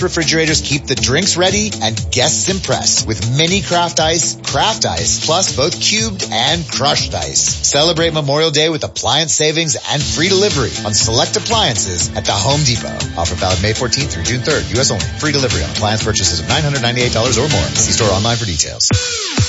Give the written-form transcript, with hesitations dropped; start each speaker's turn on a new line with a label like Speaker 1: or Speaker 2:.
Speaker 1: refrigerators keep the drinks ready and guests impressed with mini craft ice, plus both cubed and crushed ice. Celebrate Memorial Day with appliance savings and free delivery on select appliances at the Home Depot. Offer valid May 14th through June 3rd. U.S. only. Free delivery on appliance purchases of $998 or more. See store online for details.